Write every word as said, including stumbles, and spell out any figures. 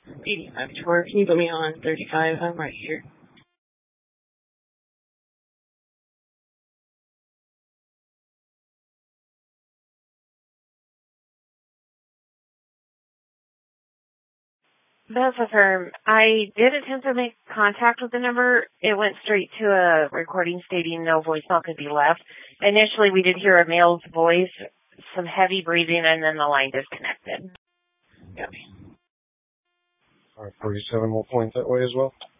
eighty-five tour. Can you put me on thirty-five? I'm right here. That's affirm. I did attempt to make contact with the number. It went straight to a recording stating no voicemail could be left. Initially, we did hear a male's voice, some heavy breathing, and then the line disconnected. Yep. All right, forty-seven will point that way as well.